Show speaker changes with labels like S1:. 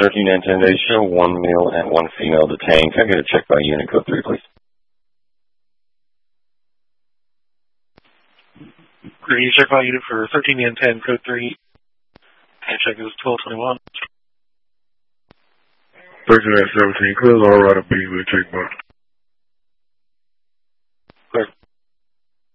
S1: 13 and 10 days show 1 male and 1 female detained. Can I get a check by unit code 3, please?
S2: Green check by unit for 13 and 10, code 3. And check is 1221.
S3: 13 and 17, clears all right, I'll be with check box.